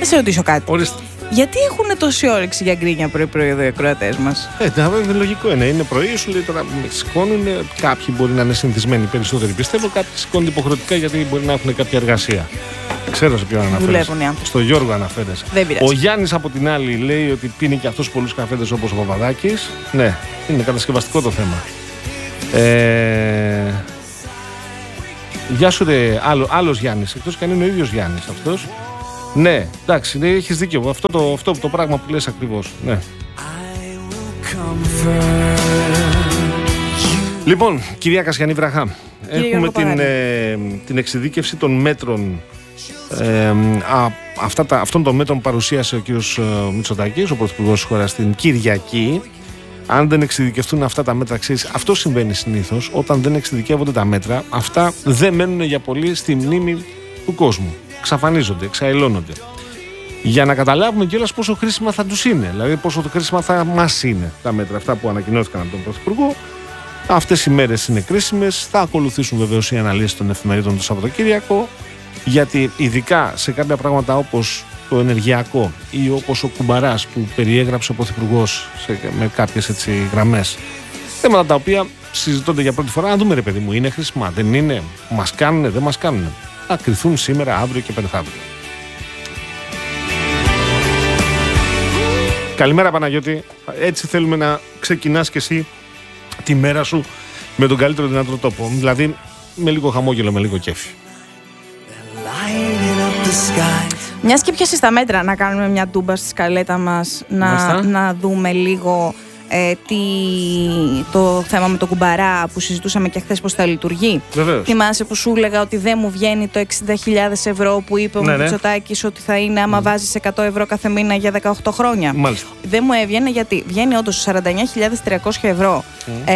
Να σε ρωτήσω κάτι. Ορίστε. Γιατί έχουν τόση όρεξη για γκρίνια πρωί-πρωί εδώ οι ακροατές μας? Λογικό είναι. Είναι πρωί, σου λέει τώρα σηκώνουν. Κάποιοι μπορεί να είναι συνηθισμένοι περισσότεροι, πιστεύω. Κάποιοι σηκώνουν υποχρεωτικά γιατί μπορεί να έχουν κάποια εργασία. Ξέρω σε ποιον αναφέρεσαι. Δουλεύουν οι άνθρωποι. Στο Γιώργο αναφέρεσαι. Δεν πειράζει. Ο Γιάννης από την άλλη λέει ότι πίνει και αυτός πολλούς καφέδες όπως ο Παπαδάκης. Ναι, είναι κατασκευαστικό το θέμα. Γεια σου ρε, άλλος Γιάννης, εκτός και αν είναι ο ίδιος Γιάννης αυτός. Ναι, εντάξει, ναι, έχεις δίκιο. Αυτό το πράγμα που λες ακριβώς. Ναι. Λοιπόν, κυρία Κασιανή Βραχά, έχουμε την εξειδίκευση των μέτρων, αυτών των μέτρων παρουσίασε ο κύριος Μητσοτάκης, ο πρωθυπουργός της χώρας, την Κυριακή. Αν δεν εξειδικευτούν αυτά τα μέτρα, ξέρεις, αυτό συμβαίνει συνήθως. Όταν δεν εξειδικεύονται τα μέτρα, αυτά δεν μένουν για πολύ στη μνήμη του κόσμου. Εξαφανίζονται, εξαελώνονται. Για να καταλάβουμε κιόλας πόσο χρήσιμα θα τους είναι, δηλαδή πόσο χρήσιμα θα μας είναι τα μέτρα αυτά που ανακοινώθηκαν από τον Πρωθυπουργό. Αυτές οι μέρες είναι κρίσιμες. Θα ακολουθήσουν βεβαίως οι αναλύσεις των εφημερίδων το Σαββατοκύριακο, γιατί ειδικά σε κάποια πράγματα όπως το ενεργειακό ή όπως ο Κουμπαράς που περιέγραψε ο Πρωθυπουργός με κάποιες έτσι γραμμές, θέματα τα οποία συζητώνται για πρώτη φορά, να δούμε ρε παιδί μου, είναι χρήσιμα, δεν είναι, μας κάνουνε, δεν μας κάνουνε. Θα κριθούν σήμερα, αύριο και μεθαύριο. Καλημέρα Παναγιώτη, έτσι θέλουμε να ξεκινάς και εσύ τη μέρα σου με τον καλύτερο δυνατό τρόπο, δηλαδή με λίγο χαμόγελο, με λίγο κέφι. Μιας και πιάσεις τα μέτρα, να κάνουμε μια ντούμπα στη σκαλέτα μας, να δούμε λίγο το θέμα με τον Κουμπαρά που συζητούσαμε και χθες πώς θα λειτουργεί. Βεβαίως. Θυμάσαι που σου έλεγα ότι δεν μου βγαίνει το 60.000 ευρώ που είπε ο Μητσοτάκης ότι θα είναι άμα βάζεις 100 ευρώ κάθε μήνα για 18 χρόνια. Μάλιστα. Δεν μου έβγαινε γιατί βγαίνει όντως 49.300 ευρώ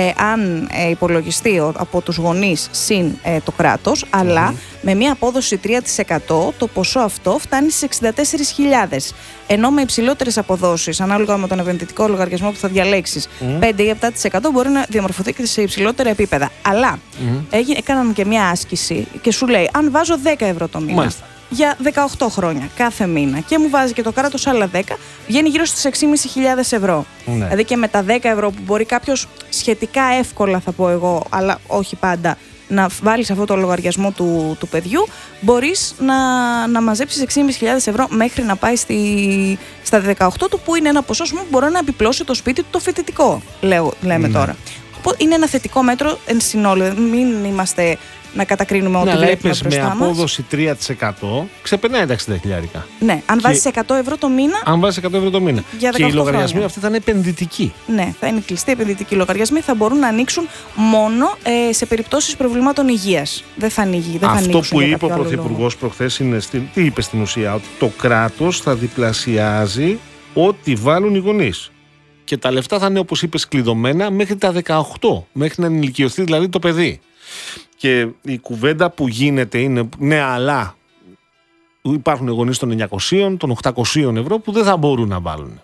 αν υπολογιστεί από τους γονείς συν το κράτος, αλλά με μια απόδοση 3% το ποσό αυτό φτάνει στις 64.000. Ενώ με υψηλότερες αποδόσεις, ανάλογα με τον επενδυτικό λογαριασμό που θα διαλέξεις, 5 ή 7% μπορεί να διαμορφωθεί και σε υψηλότερα επίπεδα. Αλλά έκαναν και μια άσκηση και σου λέει, αν βάζω 10 ευρώ το μήνα για 18 χρόνια κάθε μήνα και μου βάζει και το κράτος άλλα 10, βγαίνει γύρω στις 6.500 ευρώ. Δηλαδή και με τα 10 ευρώ που μπορεί κάποιος σχετικά εύκολα, θα πω εγώ, αλλά όχι πάντα, να βάλεις αυτό το λογαριασμό του παιδιού, μπορείς να μαζέψεις 6.500 ευρώ μέχρι να πάει στα 18 του, που είναι ένα ποσό που μπορεί να επιπλώσει το σπίτι του το φοιτητικό, λέμε τώρα. Είναι ένα θετικό μέτρο εν συνόλου, μην είμαστε να κατακρίνουμε ό,τι βλέπουμε μπροστά μας. Με απόδοση 3% ξεπερνάει τα 60.000. Ναι, αν βάζεις 100 ευρώ το μήνα. Αν βάζεις 100 ευρώ το μήνα. Και οι λογαριασμοί αυτοί θα είναι επενδυτικοί. Ναι, θα είναι κλειστοί επενδυτικοί λογαριασμοί, θα μπορούν να ανοίξουν μόνο σε περιπτώσεις προβλημάτων υγείας. Δεν θα ανοίγει. Αυτό που είπε ο Πρωθυπουργός προχθές είναι, τι είπε στην ουσία, ότι το κράτος θα διπλασιάζει ό,τι βάλουν οι γονείς. Και τα λεφτά θα είναι, όπως είπες, κλειδωμένα μέχρι τα 18, μέχρι να ενηλικιωθεί δηλαδή το παιδί. Και η κουβέντα που γίνεται είναι, ναι, αλλά υπάρχουν γονείς των 900, των 800 ευρώ που δεν θα μπορούν να βάλουν.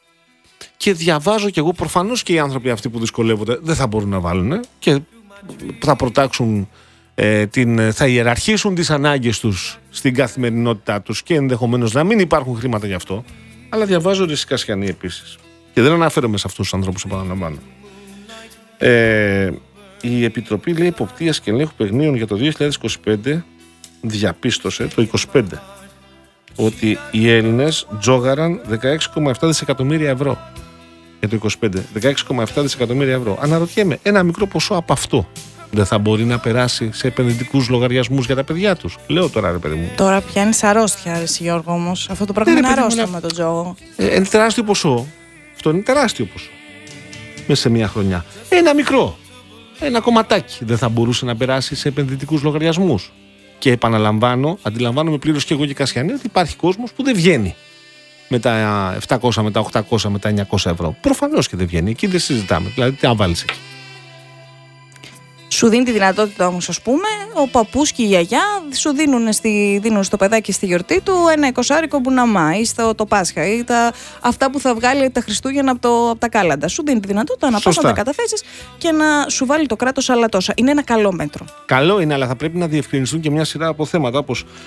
Και διαβάζω κι εγώ, προφανώς και οι άνθρωποι αυτοί που δυσκολεύονται δεν θα μπορούν να βάλουν και θα προτάξουν, θα ιεραρχήσουν τις ανάγκες τους στην καθημερινότητά τους και ενδεχομένως να μην υπάρχουν χρήματα γι' αυτό. Αλλά διαβάζω ρε Κασιανή επίσης. Και δεν αναφέρομαι σε αυτούς τους ανθρώπους, επαναλαμβάνω. Η Επιτροπή, λέει, Εποπτείας και Ελέγχου Παιγνίων για το 2025 διαπίστωσε, το 2025, ότι οι Έλληνες τζόγαραν 16,7 δισεκατομμύρια ευρώ. Για το 2025, 16,7 δισεκατομμύρια ευρώ. Αναρωτιέμαι, ένα μικρό ποσό από αυτό δεν θα μπορεί να περάσει σε επενδυτικούς λογαριασμούς για τα παιδιά τους? Λέω τώρα, ρε παιδί μου. Τώρα πιάνεις αρρώστια, ρε Γιώργο, όμως. Αυτό το πράγμα είναι αρρώστια με τον τζόγο. Είναι τεράστιο ποσό. Αυτό είναι τεράστιο ποσό. Μέσα σε μια χρονιά. Ένα μικρό. Ένα κομματάκι δεν θα μπορούσε να περάσει σε επενδυτικούς λογαριασμούς. Και επαναλαμβάνω, αντιλαμβάνομαι πλήρως και εγώ και Κασιανή, ότι υπάρχει κόσμος που δεν βγαίνει με τα 700, με τα 800, με τα 900 ευρώ. Προφανώς και δεν βγαίνει. Εκεί δεν συζητάμε. Δηλαδή, τι να βάλεις εκεί. Σου δίνει τη δυνατότητα όμως, ας πούμε, ο παππούς και η γιαγιά σου δίνουν στο παιδάκι στη γιορτή του ένα 20άρικο μπουναμά ή το Πάσχα ή αυτά που θα βγάλει τα Χριστούγεννα από τα κάλαντα. Σου δίνει τη δυνατότητα να πας να τα καταθέσεις και να σου βάλει το κράτος άλλα τόσα. Είναι ένα καλό μέτρο. Καλό είναι, αλλά θα πρέπει να διευκρινιστούν και μια σειρά από θέματα, όπως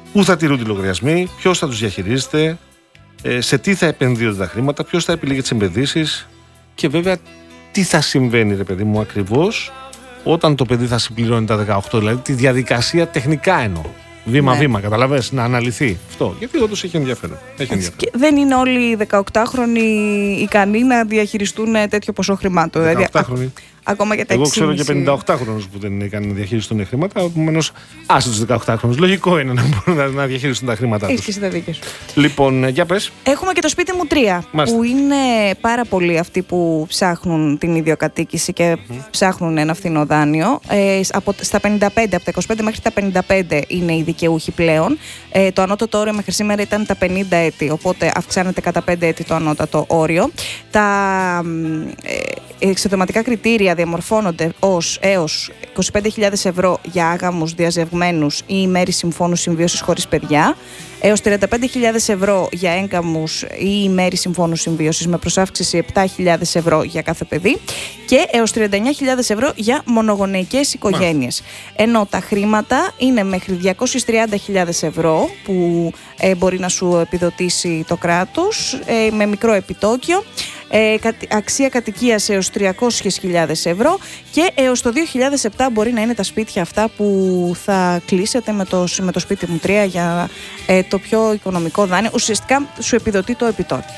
πού θα τηρούνται οι λογαριασμοί, ποιος θα τους διαχειρίζεται, σε τι θα επενδύονται τα χρήματα, ποιος θα επιλέγει τις επενδύσεις και βέβαια τι θα συμβαίνει, ρε παιδί μου, ακριβώς όταν το παιδί θα συμπληρώνει τα 18, δηλαδή τη διαδικασία τεχνικά εννοώ. Βήμα-βήμα, καταλαβαίνεις, να αναλυθεί αυτό. Γιατί όντως έχει ενδιαφέρον. Και δεν είναι όλοι οι 18χρονοι ικανοί να διαχειριστούν τέτοιο ποσό χρημάτων. 18χρονοι. Ακόμα και τα 6,5. Εγώ ξέρω και 58χρονους που δεν είναι ικανοί να διαχειριστούν χρήματα. Επομένως, άσε τους 18χρονους. Λογικό είναι να μπορούν να διαχειριστούν τα χρήματά τους. Έχεις και τα δίκαια σου. Λοιπόν, για πες. Έχουμε και το σπίτι μου 3. Μάλιστα. Που είναι πάρα πολλοί αυτοί που ψάχνουν την ιδιοκατοίκηση και ψάχνουν ένα φθηνό δάνειο. Στα 55, από τα 25 μέχρι τα 55 είναι οι δικαιούχοι πλέον. Το ανώτατο όριο μέχρι σήμερα ήταν τα 50 έτη. Οπότε αυξάνεται κατά 5 έτη το ανώτατο όριο. Τα εξοδηματικά κριτήρια διαμορφώνονται έως 25.000 ευρώ για άγαμους διαζευγμένους ή μέρη συμφώνου συμβίωσης χωρίς παιδιά, έως 35.000 ευρώ για έγκαμους ή μέρη συμφώνου συμβίωσης με προσάυξηση 7.000 ευρώ για κάθε παιδί και έως 39.000 ευρώ για μονογονεϊκές οικογένειες. Ενώ τα χρήματα είναι μέχρι 230.000 ευρώ που μπορεί να σου επιδοτήσει το κράτος με μικρό επιτόκιο, αξία κατοικίας έως 300.000 ευρώ και έως το 2007 μπορεί να είναι τα σπίτια αυτά που θα κλείσετε με το σπίτι μου 3 για το πιο οικονομικό δάνειο. Ουσιαστικά σου επιδοτεί το επιτόκιο.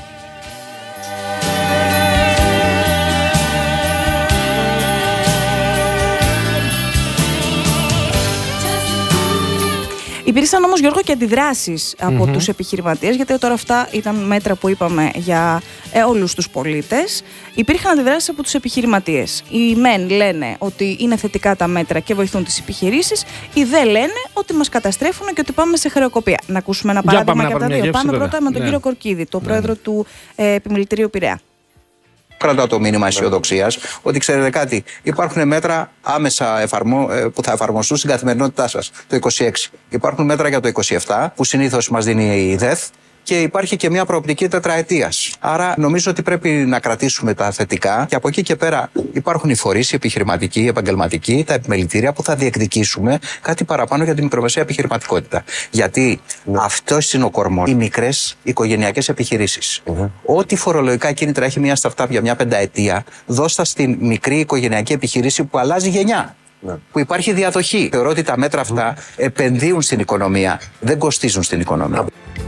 Υπήρξαν όμως, Γιώργο, και αντιδράσεις από τους επιχειρηματίες, γιατί τώρα αυτά ήταν μέτρα που είπαμε για όλους τους πολίτες. Υπήρχαν αντιδράσεις από τους επιχειρηματίες. Οι μεν λένε ότι είναι θετικά τα μέτρα και βοηθούν τις επιχειρήσεις, οι δε λένε ότι μας καταστρέφουν και ότι πάμε σε χρεοκοπία. Να ακούσουμε ένα παράδειγμα και από τα δύο. Πάμε πρώτα με τον κύριο Κορκίδη, τον πρόεδρο του Επιμελητηρίου Πειραιά. Κρατάω το μήνυμα αισιοδοξίας ότι ξέρετε κάτι, υπάρχουν μέτρα άμεσα που θα εφαρμοστούν στην καθημερινότητά σας το 26. Υπάρχουν μέτρα για το 27 που συνήθως μας δίνει η ΔΕΘ και υπάρχει και μια προοπτική τετραετίας. Άρα νομίζω ότι πρέπει να κρατήσουμε τα θετικά και από εκεί και πέρα υπάρχουν οι φορείς, οι επιχειρηματικοί, οι επαγγελματικοί, τα επιμελητήρια που θα διεκδικήσουμε κάτι παραπάνω για τη μικρομεσαία επιχειρηματικότητα. Γιατί αυτό είναι ο κορμός. Οι μικρές οικογενειακές επιχειρήσεις. Ό,τι φορολογικά κίνητρα έχει μια startup για μια πενταετία, δώστα στην μικρή οικογενειακή επιχείρηση που αλλάζει γενιά. Που υπάρχει διαδοχή. Θεωρώ ότι τα μέτρα αυτά επενδύουν στην οικονομία, δεν κοστίζουν στην οικονομία.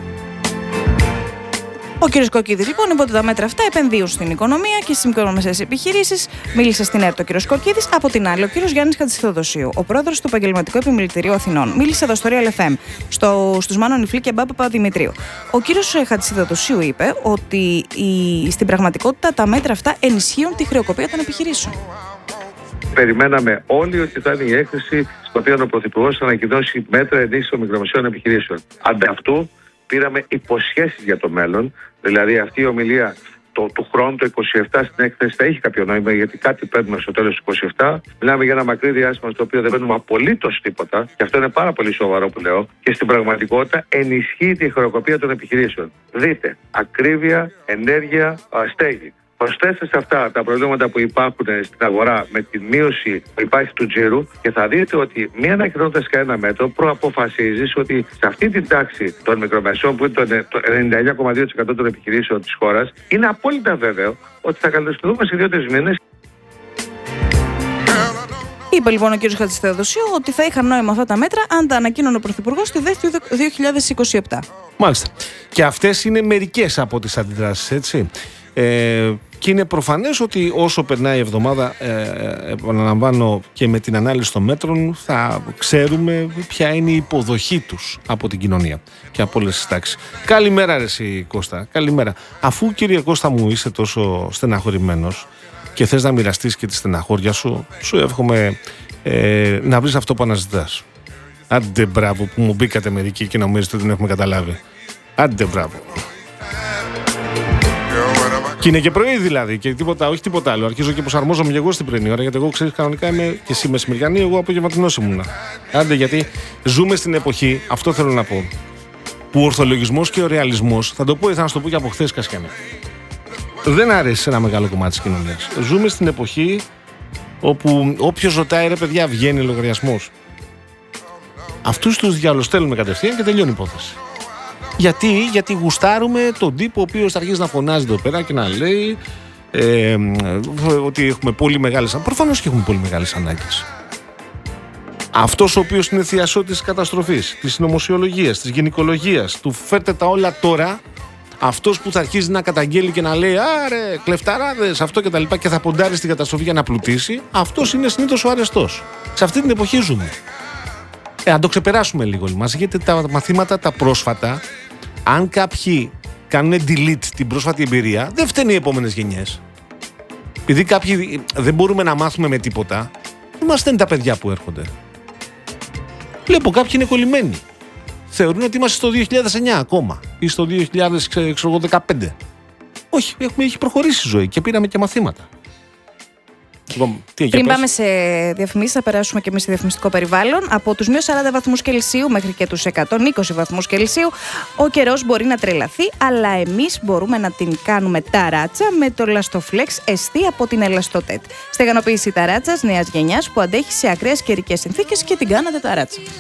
Ο κ. Κορκίδης, λοιπόν, είπε ότι τα μέτρα αυτά επενδύουν στην οικονομία και στις μικρομεσαίες επιχειρήσεις. Μίλησε στην ΕΡΤ ο κ. Κορκίδης. Από την άλλη, ο κ. Γιάννης Χατζηθεοδοσίου, ο πρόεδρος του Επαγγελματικού Επιμελητηρίου Αθηνών, μίλησε εδώ στο Real FM, στους Μάνο Νιφλή και Μπάπα Παπαδημητρίου. Ο κ. Χατζηθεοδοσίου είπε ότι στην πραγματικότητα τα μέτρα αυτά ενισχύουν τη χρεοκοπία των επιχειρήσεων. Περιμέναμε όλοι ότι θα είναι η έκθεση στην οποία ο Πρωθυπουργός θα ανακοινώσει μέτρα ενίσχυσης των μικρομεσαίων επιχειρήσεων. Αντί αυτού, πήραμε υποσχέσεις για το μέλλον, δηλαδή αυτή η ομιλία του χρόνου, το 27 στην έκθεση, θα έχει κάποιο νόημα, γιατί κάτι παίρνουμε στο τέλος του 27. Μιλάμε για ένα μακρύ διάστημα στο οποίο δεν παίρνουμε απολύτως τίποτα, και αυτό είναι πάρα πολύ σοβαρό που λέω, και στην πραγματικότητα ενισχύει τη χρεοκοπία των επιχειρήσεων. Δείτε, ακρίβεια, ενέργεια, στέγη. Προσθέστε σε αυτά τα προβλήματα που υπάρχουν στην αγορά με τη μείωση που υπάρχει του τζίρου και θα δείτε ότι μία ανακοινώνοντας κανένα μέτρο προαποφασίζεις ότι σε αυτή την τάξη των μικρομεσαίων, που είναι το 99,2% των επιχειρήσεων της χώρας, είναι απόλυτα βέβαιο ότι θα καλεσθούμε σε 2-3 μήνες. Είπε λοιπόν ο κ. Χατζηθεοδοσίου ότι θα είχαν νόημα αυτά τα μέτρα αν τα ανακοίνωνε ο Πρωθυπουργός στη ΔΕΘ του 2027. Μάλιστα. Και αυτές είναι μερικές από τις αντιδράσεις, έτσι. Και είναι προφανές ότι όσο περνάει η εβδομάδα, επαναλαμβάνω, και με την ανάλυση των μέτρων, θα ξέρουμε ποια είναι η υποδοχή τους από την κοινωνία και από όλες τις τάξεις. Καλημέρα ρε εσύ Κώστα, καλημέρα. Αφού κύριε Κώστα μου είσαι τόσο στεναχωρημένος και θες να μοιραστείς και τη στεναχώρια σου, σου εύχομαι να βρεις αυτό που αναζητάς. Άντε μπράβο που μου μπήκατε μερικοί και νομίζετε ότι δεν έχουμε καταλάβει. Άντε μπράβο. Και είναι και πρωί δηλαδή και τίποτα, όχι τίποτα άλλο. Αρχίζω και προσαρμόζομαι και εγώ στην πρωινή ώρα, γιατί εγώ ξέρεις κανονικά είμαι και εσύ μεσημεριανή, εγώ απογευματινός ήμουνα. Άντε, γιατί ζούμε στην εποχή, αυτό θέλω να πω, που ο ορθολογισμός και ο ρεαλισμός, θα το πω ή θα σου το πω και από χθες Κασιανή, δεν αρέσει σε ένα μεγάλο κομμάτι της κοινωνίας. Ζούμε στην εποχή όπου όποιος ρωτάει ρε παιδιά βγαίνει λογαριασμός. Αυτούς τους διαλοστέλνουμε κατευθείαν και τελειώνει η υπόθεση. Γιατί γουστάρουμε τον τύπο ο οποίος θα αρχίσει να φωνάζει εδώ πέρα και να λέει ότι έχουμε πολύ μεγάλες ανάγκες. Προφανώς και έχουμε πολύ μεγάλες ανάγκες. Αυτός ο οποίος είναι θειασότης της καταστροφής, της συνωμοσιολογίας, της γυναικολογίας, του φέρτε τα όλα τώρα, αυτός που θα αρχίζει να καταγγέλει και να λέει άρε, κλεφταράδες, αυτό και τα λοιπά και θα ποντάρει στην καταστροφή για να πλουτίσει, αυτός είναι συνήθως ο αρεστός. Σε αυτή την εποχή ζούμε. Να το ξεπεράσουμε λίγο μας, γιατί τα μαθήματα τα πρόσφατα, αν κάποιοι κάνουν delete την πρόσφατη εμπειρία, δεν φταίνουν οι επόμενες γενιές. Επειδή κάποιοι δεν μπορούμε να μάθουμε με τίποτα, δεν μας φταίνουν τα παιδιά που έρχονται. Βλέπω κάποιοι είναι κολλημένοι. Θεωρούν ότι είμαστε στο 2009 ακόμα ή στο 2015. Όχι, έχει προχωρήσει η ζωή και πήραμε και μαθήματα. Πριν πάμε σε διαφημίσεις, θα περάσουμε και εμείς σε διαφημιστικό περιβάλλον. Από τους μείους 40 βαθμούς Κελσίου μέχρι και τους 120 βαθμούς Κελσίου, ο καιρός μπορεί να τρελαθεί, αλλά εμείς μπορούμε να την κάνουμε ταράτσα με το Elastoflex ST από την Elastotet. Στεγανοποίηση ταράτσας νέας γενιάς που αντέχει σε ακραίες καιρικές συνθήκες και την κάνατε ταράτσα.